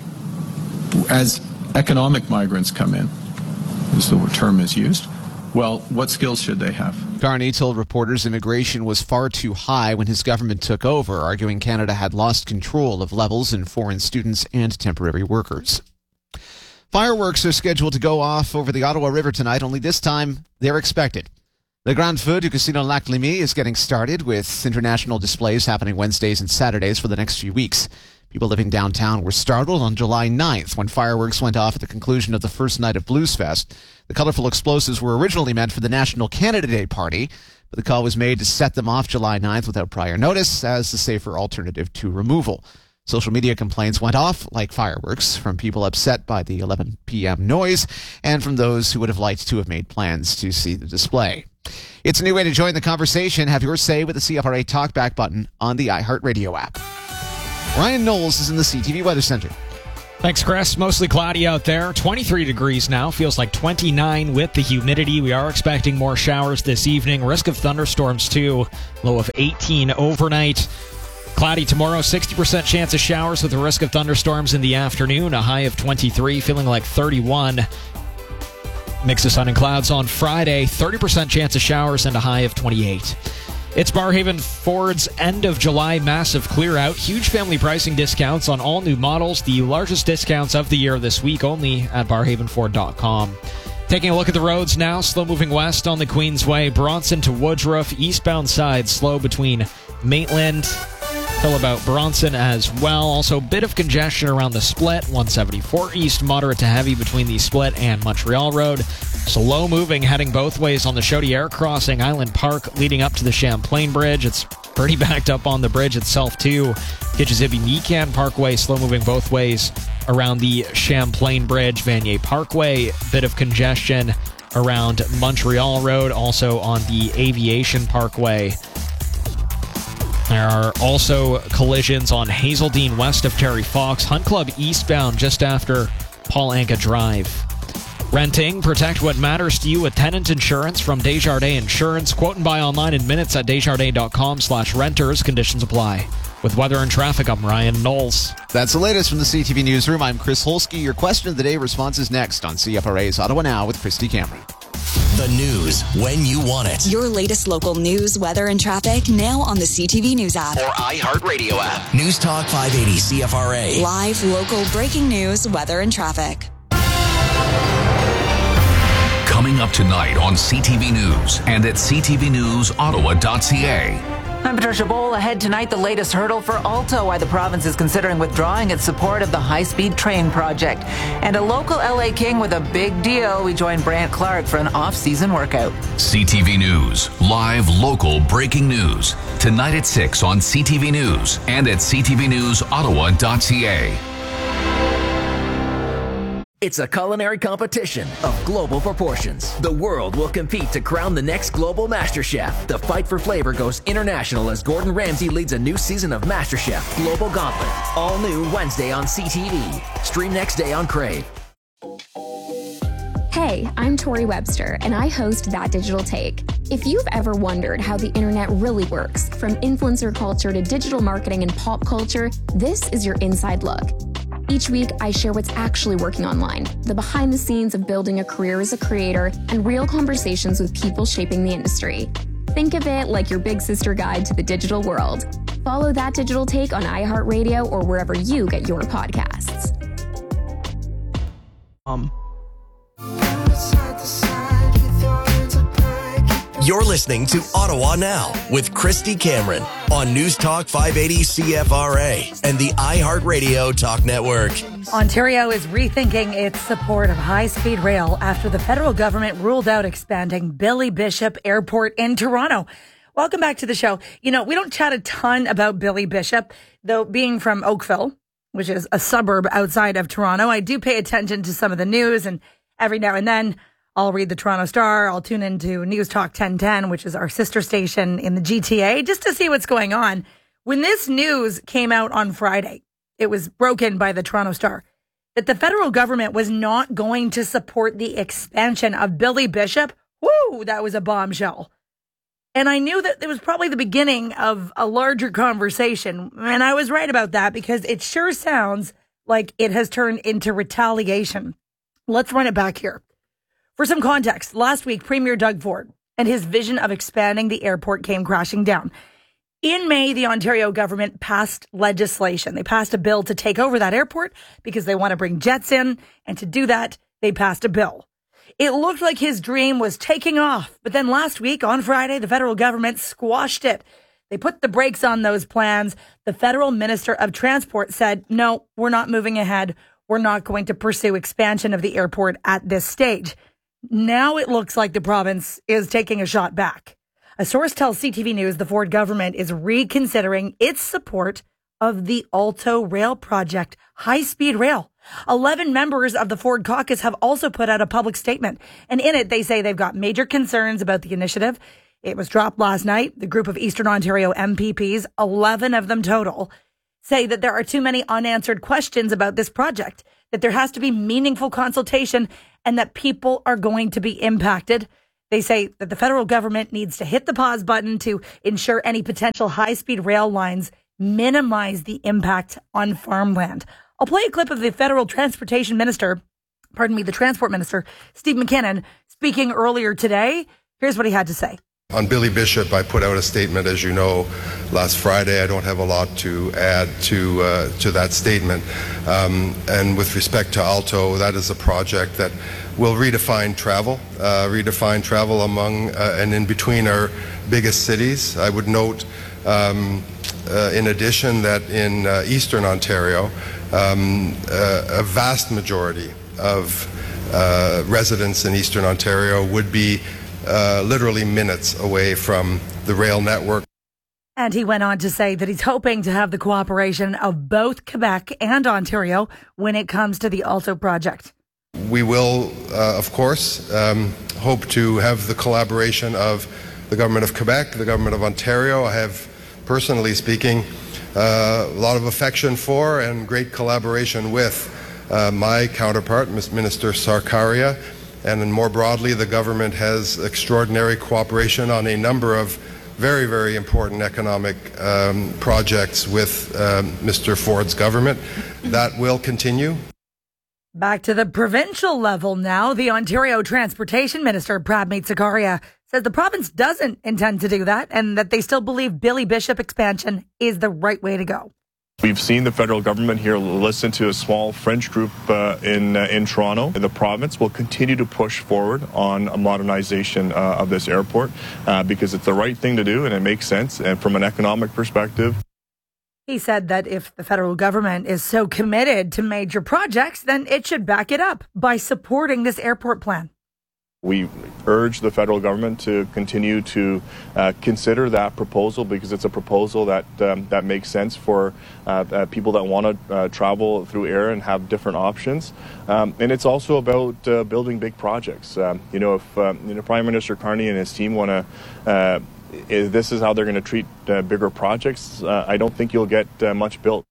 as economic migrants come in, as the term is used, well, what skills should they have? Carney told reporters immigration was far too high when his government took over, arguing Canada had lost control of levels in foreign students and temporary workers. Fireworks are scheduled to go off over the Ottawa River tonight, only this time they're expected. The Grand Feu du Casino Lac Limay is getting started with international displays happening Wednesdays and Saturdays for the next few weeks. People living downtown were startled on July ninth when fireworks went off at the conclusion of the first night of Blues Fest. The colorful explosives were originally meant for the National Canada Day party, but the call was made to set them off July ninth without prior notice as the safer alternative to removal. Social media complaints went off like fireworks from people upset by the eleven p.m. noise and from those who would have liked to have made plans to see the display. It's a new way to join the conversation. Have your say with the C F R A Talkback button on the iHeartRadio app. Ryan Knowles is in the C T V Weather Center. Thanks, Chris. Mostly cloudy out there. twenty-three degrees now. Feels like twenty-nine with the humidity. We are expecting more showers this evening. Risk of thunderstorms, too. Low of eighteen overnight. Cloudy tomorrow. sixty percent chance of showers with a risk of thunderstorms in the afternoon. A high of twenty-three. Feeling like thirty-one. Mix of sun and clouds on Friday. thirty percent chance of showers and a high of twenty-eight. It's Barrhaven Ford's end of July massive clear out. Huge family pricing discounts on all new models. The largest discounts of the year this week only at barrhaven ford dot com. Taking a look at the roads now. Slow moving west on the Queensway. Bronson to Woodruff. Eastbound side slow between Maitland till about Bronson as well. Also a bit of congestion around the Split. one seventy-four east moderate to heavy between the Split and Montreal Road. Slow moving heading both ways on the Chaudière crossing Island Park leading up to the Champlain Bridge. It's pretty backed up on the bridge itself too. Kitchissippi-Nican Parkway slow moving both ways around the Champlain Bridge. Vanier Parkway, bit of congestion around Montreal Road, also on the Aviation Parkway. There are also collisions on Hazeldean west of Terry Fox. Hunt Club eastbound just after Paul Anka Drive. Renting, protect what matters to you with tenant insurance from Desjardins Insurance. Quote and buy online in minutes at desjardins.com slash renters. Conditions apply. With weather and traffic, I'm Ryan Knowles. That's the latest from the C T V Newsroom. I'm Chris Holsky. Your question of the day response is next on C F R A's Ottawa Now with Christy Cameron. The news when you want it. Your latest local news, weather, and traffic now on the C T V News app. Or iHeartRadio app. News Talk five eighty C F R A. Live, local, breaking news, weather, and traffic. Coming up tonight on C T V News and at c t v news ottawa dot c a. I'm Patricia Bowl. Ahead tonight, the latest hurdle for Alto, why the province is considering withdrawing its support of the high-speed train project. And a local L A King with a big deal. We join Brant Clark for an off-season workout. C T V News, live, local, breaking news. Tonight at six on C T V News and at c t v news ottawa dot c a. It's a culinary competition of global proportions. The world will compete to crown the next global master chef. The fight for flavor goes international as Gordon Ramsay leads a new season of MasterChef Global Gauntlet. All new Wednesday on C T V. Stream next day on Crave. Hey, I'm Tori Webster, and I host That Digital Take. If you've ever wondered how the internet really works, from influencer culture to digital marketing and pop culture, this is your inside look. Each week, I share what's actually working online, the behind the scenes of building a career as a creator, and real conversations with people shaping the industry. Think of it like your big sister guide to the digital world. Follow That Digital Take on iHeartRadio or wherever you get your podcasts. Um. You're listening to Ottawa Now with Christy Cameron on News Talk five eighty C F R A and the iHeartRadio Talk Network. Ontario is rethinking its support of high-speed rail after the federal government ruled out expanding Billy Bishop Airport in Toronto. Welcome back to the show. You know, we don't chat a ton about Billy Bishop, though being from Oakville, which is a suburb outside of Toronto, I do pay attention to some of the news, and every now and then I'll read the Toronto Star. I'll tune into News Talk ten ten, which is our sister station in the G T A, just to see what's going on. When this news came out on Friday, it was broken by the Toronto Star that the federal government was not going to support the expansion of Billy Bishop. Woo, that was a bombshell. And I knew that it was probably the beginning of a larger conversation. And I was right about that because it sure sounds like it has turned into retaliation. Let's run it back here. For some context, last week, Premier Doug Ford and his vision of expanding the airport came crashing down. In May, the Ontario government passed legislation. They passed a bill to take over that airport because they want to bring jets in. And to do that, they passed a bill. It looked like his dream was taking off. But then last week, on Friday, the federal government squashed it. They put the brakes on those plans. The federal minister of transport said, no, we're not moving ahead. We're not going to pursue expansion of the airport at this stage. Now it looks like the province is taking a shot back. A source tells C T V News the Ford government is reconsidering its support of the Alto Rail project, high-speed rail. Eleven members of the Ford caucus have also put out a public statement, and in it they say they've got major concerns about the initiative. It was dropped last night. The group of Eastern Ontario M P Ps, eleven of them total, say that there are too many unanswered questions about this project, that there has to be meaningful consultation, and that people are going to be impacted. They say that the federal government needs to hit the pause button to ensure any potential high-speed rail lines minimize the impact on farmland. I'll play a clip of the federal transportation minister, pardon me, the transport minister, Steve McKinnon, speaking earlier today. Here's what he had to say. On Billy Bishop, I put out a statement, as you know, last Friday. I don't have a lot to add to uh, to that statement. Um, and with respect to Alto, that is a project that will redefine travel, uh, redefine travel among uh, and in between our biggest cities. I would note, um, uh, in addition, that in uh, Eastern Ontario, um, uh, a vast majority of uh, residents in Eastern Ontario would be Uh, literally minutes away from the rail network. And he went on to say that he's hoping to have the cooperation of both Quebec and Ontario when it comes to the Alto project. We will, uh, of course, um, hope to have the collaboration of the Government of Quebec, the Government of Ontario. I have, personally speaking, uh, a lot of affection for and great collaboration with uh, my counterpart, Minister Sarkaria. And then more broadly, the government has extraordinary cooperation on a number of very, very important economic um, projects with um, Mister Ford's government. That will continue. Back to the provincial level now. The Ontario Transportation Minister, Pradmeet Sarkaria, says the province doesn't intend to do that and that they still believe Billy Bishop expansion is the right way to go. We've seen the federal government here listen to a small French group uh, in uh, in Toronto. The province will continue to push forward on a modernization uh, of this airport uh, because it's the right thing to do and it makes sense. And from an economic perspective, he said that if the federal government is so committed to major projects, then it should back it up by supporting this airport plan. We urge the federal government to continue to uh, consider that proposal because it's a proposal that um, that makes sense for uh, uh, people that want to uh, travel through air and have different options. Um, and it's also about uh, building big projects. Um, you know, if um, you know, Prime Minister Carney and his team want to, uh, this is how they're going to treat uh, bigger projects, uh, I don't think you'll get uh, much built.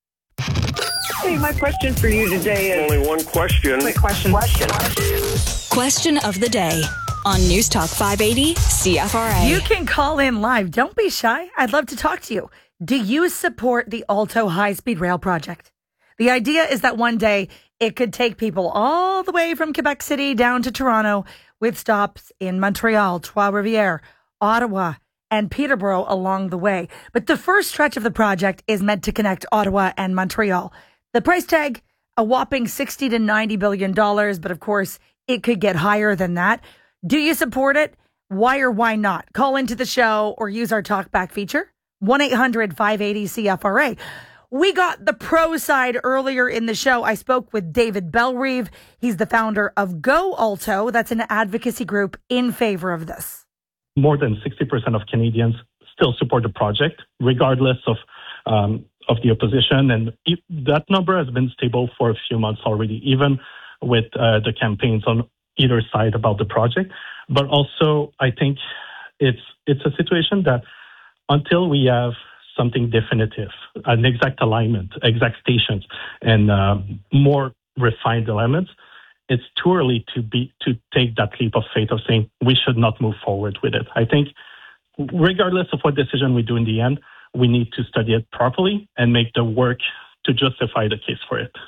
Hey, my question for you today is... Only one question. Quick question. Question. Question of the day on News Talk five eighty C F R A. You can call in live. Don't be shy. I'd love to talk to you. Do you support the Alto high-speed rail project? The idea is that one day it could take people all the way from Quebec City down to Toronto with stops in Montreal, Trois-Rivières, Ottawa, and Peterborough along the way. But the first stretch of the project is meant to connect Ottawa and Montreal. The price tag, a whopping sixty to ninety billion dollars, but of course, it could get higher than that. Do you support it? Why or why not? Call into the show or use our talkback feature, one eight hundred five eighty C F R A. We got the pro side earlier in the show. I spoke with David Bellerive. He's the founder of Go Alto. That's an advocacy group in favor of this. More than sixty percent of Canadians still support the project, regardless of um, of the opposition. And it, that number has been stable for a few months already, even with uh, the campaigns on either side about the project. But also, I think it's it's a situation that until we have something definitive, an exact alignment, exact stations, and uh, more refined elements, it's too early to be to take that leap of faith of saying we should not move forward with it. I think regardless of what decision we do in the end, we need to study it properly and make the work to justify the case for it.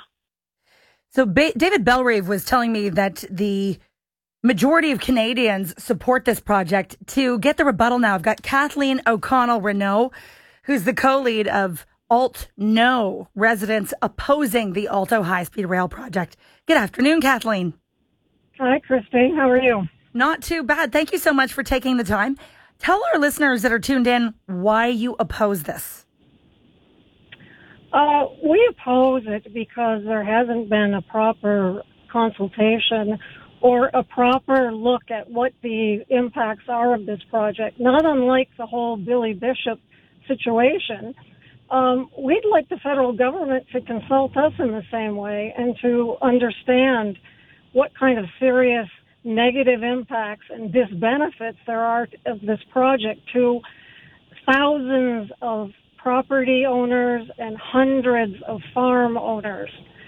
So ba- David Bellerive was telling me that the majority of Canadians support this project. To get the rebuttal now, I've got Kathleen O'Connell-Renault, who's the co-lead of Alt No residents opposing the Alto high-speed rail project. Good afternoon, Kathleen. Hi, Christy. How are you? Not too bad. Thank you so much for taking the time. Tell our listeners that are tuned in why you oppose this. Uh, we oppose it because there hasn't been a proper consultation or a proper look at what the impacts are of this project. Not unlike the whole Billy Bishop situation, um, we'd like the federal government to consult us in the same way and to understand what kind of serious negative impacts and disbenefits there are of this project to thousands of property owners and hundreds of farm owners.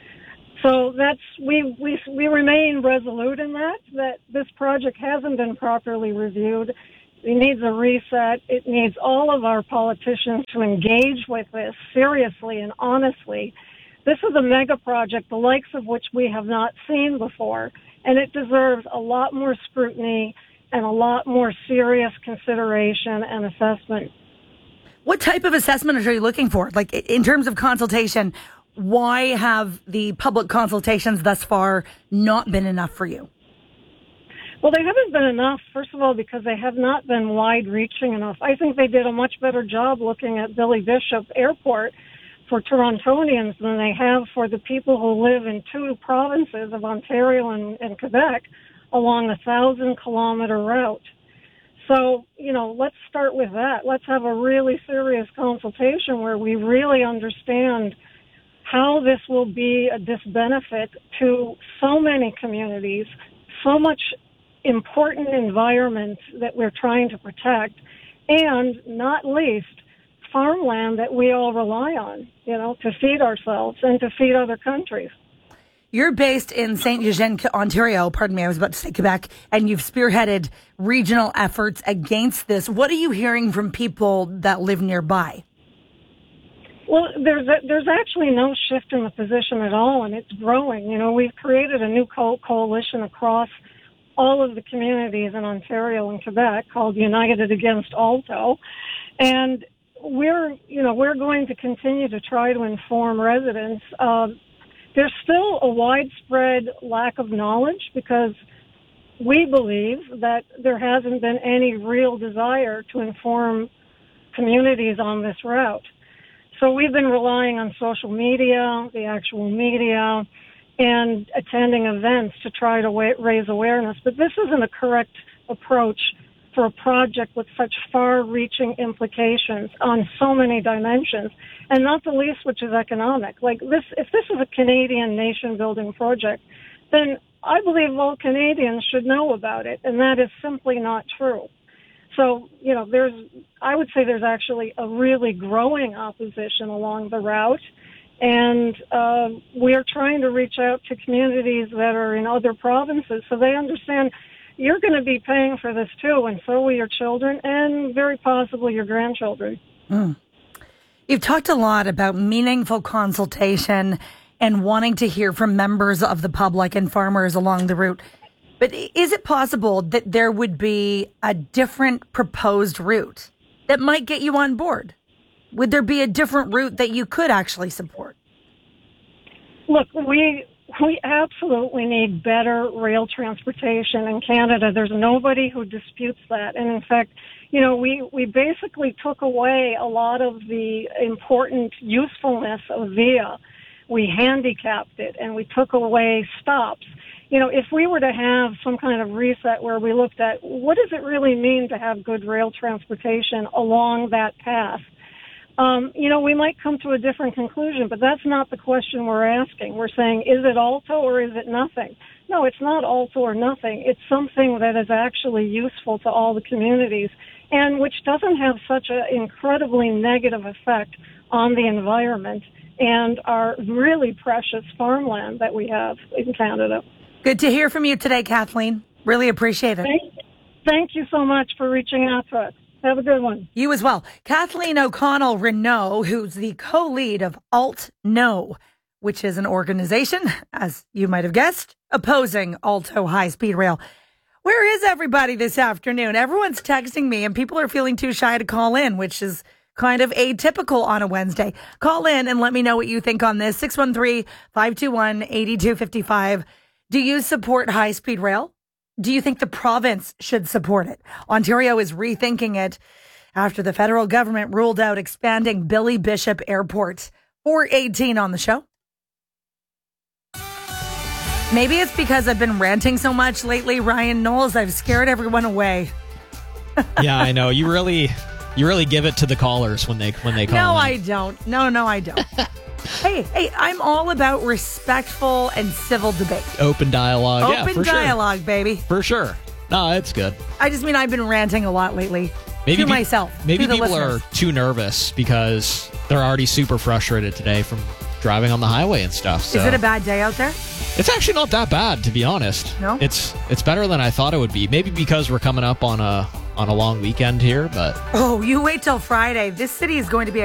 So that's we, we we remain resolute in that, that this project hasn't been properly reviewed. It needs a reset. It needs all of our politicians to engage with this seriously and honestly. This is a mega project, the likes of which we have not seen before, and it deserves a lot more scrutiny and a lot more serious consideration and assessment. What type of assessment are you looking for? Like, in terms of consultation, why have the public consultations thus far not been enough for you? Well, they haven't been enough, first of all, because they have not been wide-reaching enough. I think they did a much better job looking at Billy Bishop Airport for Torontonians than they have for the people who live in two provinces of Ontario and, and Quebec along a thousand-kilometer route. So, you know, let's start with that. Let's have a really serious consultation where we really understand how this will be a disbenefit to so many communities, so much important environment that we're trying to protect, and not least, farmland that we all rely on, you know, to feed ourselves and to feed other countries. You're based in Saint Eugene, Ontario. Pardon me, I was about to say Quebec, and you've spearheaded regional efforts against this. What are you hearing from people that live nearby? Well, there's a, there's actually no shift in the position at all, and it's growing. You know, we've created a new co- coalition across all of the communities in Ontario and Quebec called United Against Alto, and we're, you know, we're going to continue to try to inform residents. Uh, there's still a widespread lack of knowledge because we believe that there hasn't been any real desire to inform communities on this route. So we've been relying on social media, the actual media, and attending events to try to wa- raise awareness. But this isn't a correct approach for a project with such far-reaching implications on so many dimensions, and not the least which is economic. Like this, if this is a Canadian nation-building project, then I believe all Canadians should know about it, and that is simply not true. So, you know, there's, I would say there's actually a really growing opposition along the route, and uh, we are trying to reach out to communities that are in other provinces so they understand you're going to be paying for this too, and so will your children and very possibly your grandchildren. Mm. You've talked a lot about meaningful consultation and wanting to hear from members of the public and farmers along the route. But is it possible that there would be a different proposed route that might get you on board? Would there be a different route that you could actually support? Look, we we absolutely need better rail transportation in Canada. There's nobody who disputes that. And in fact, you know, we, we basically took away a lot of the important usefulness of VIA. We handicapped it and we took away stops. You know, if we were to have some kind of reset where we looked at what does it really mean to have good rail transportation along that path, um, you know, we might come to a different conclusion, but that's not the question we're asking. We're saying, is it Alto or is it nothing? No, it's not Alto or nothing. It's something that is actually useful to all the communities and which doesn't have such an incredibly negative effect on the environment and our really precious farmland that we have in Canada. Good to hear from you today, Kathleen. Really appreciate it. Thank, thank you so much for reaching out to us. Have a good one. You as well. Kathleen O'Connell Renault, who's the co-lead of Alt No, which is an organization, as you might have guessed, opposing Alto high-speed rail. Where is everybody this afternoon? Everyone's texting me and people are feeling too shy to call in, which is kind of atypical on a Wednesday. Call in and let me know what you think on this. six one three, five two one, eight two five five. Do you support high-speed rail? Do you think the province should support it? Ontario is rethinking it after the federal government ruled out expanding Billy Bishop Airport. four eighteen on the show. Maybe it's because I've been ranting so much lately, Ryan Knowles. I've scared everyone away. Yeah, I know. You really, you really give it to the callers when they when they call. No, in. I don't. No, no, I don't. hey, hey, I'm all about respectful and civil debate. Open dialogue. Open yeah, for dialogue, sure. baby. For sure. No, it's good. I just mean I've been ranting a lot lately. Maybe to pe- myself. Maybe to the people listeners. are too nervous because they're already super frustrated today from driving on the highway and stuff. So. Is it a bad day out there? It's actually not that bad, to be honest. No? It's it's better than I thought it would be. Maybe because we're coming up on a on a long weekend here, but Oh, you wait till Friday. This city is going to be